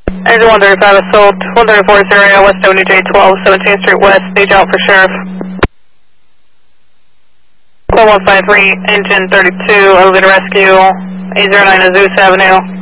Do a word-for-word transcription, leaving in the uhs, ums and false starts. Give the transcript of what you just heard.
Engine one thirty-five assault, one thirty-four area, West W J twelve, seventeenth Street West, stage out for sheriff. Call one five three, engine thirty-two, elevator rescue, eight zero nine Azusa Avenue.